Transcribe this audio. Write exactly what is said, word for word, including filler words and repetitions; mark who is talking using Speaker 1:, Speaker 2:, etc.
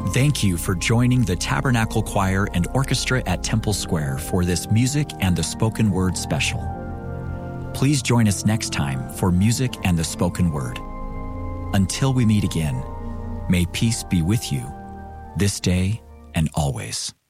Speaker 1: Thank you for joining the Tabernacle Choir and Orchestra at Temple Square for this Music and the Spoken Word special. Please join us next time for Music and the Spoken Word. Until we meet again, may peace be with you this day and always.